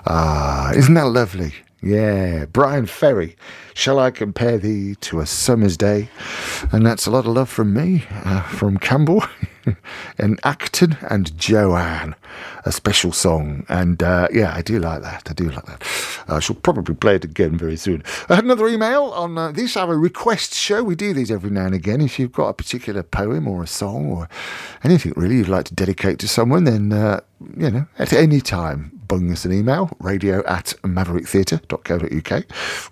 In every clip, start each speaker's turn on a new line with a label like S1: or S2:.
S1: Ah, isn't that lovely? Yeah, Brian Ferry. Shall I compare thee to a summer's day? And that's a lot of love from me, from Campbell and Acton and Joanne. A special song. And yeah, I do like that. I shall probably play it again very soon. I had another email on this, our request show. We do these every now and again. If you've got a particular poem or a song or anything really you'd like to dedicate to someone, then, at any time, bung us an email, radio@mavericktheatre.co.uk,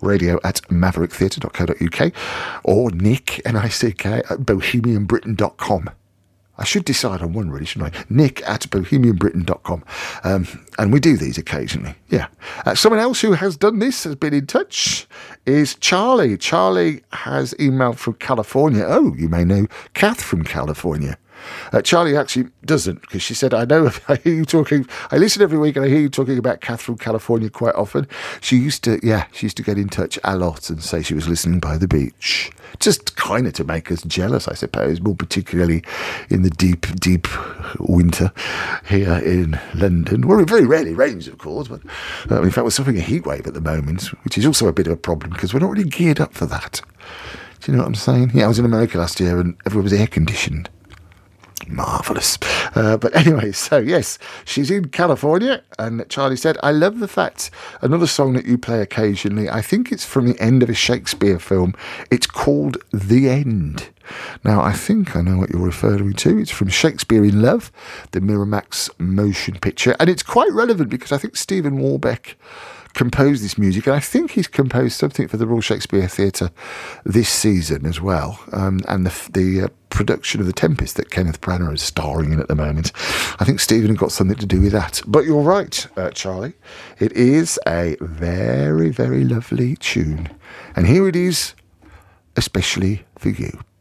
S1: radio@mavericktheatre.co.uk, or Nick, N-I-C-K, at bohemianbritain.com. I should decide on one, really, shouldn't I? Nick@bohemianbritain.com. And we do these occasionally, yeah. Someone else who has done this, has been in touch, is Charlie. Charlie has emailed from California. Oh, you may know Kath from California. Charlie actually doesn't, because she said, I hear you talking, I listen every week and I hear you talking about Kath from California quite often. She used to get in touch a lot and say she was listening by the beach. Just kind of to make us jealous, I suppose, more particularly in the deep, deep winter here in London, where it very rarely rains, of course, but in fact we're suffering a heat wave at the moment, which is also a bit of a problem because we're not really geared up for that. Do you know what I'm saying? Yeah, I was in America last year and everyone was air-conditioned. Marvellous. But anyway, so yes, she's in California, and Charlie said, I love the fact, another song that you play occasionally, I think it's from the end of a Shakespeare film, it's called The End. Now, I think I know what you're referring to. It's from Shakespeare in Love, the Miramax motion picture, and it's quite relevant because I think Stephen Warbeck composed this music, and I think he's composed something for the Royal Shakespeare Theatre this season as well, and the production of The Tempest that Kenneth Branagh is starring in at the moment. I think Stephen had got something to do with that. But you're right, Charlie. It is a very, very lovely tune. And here it is, especially for you.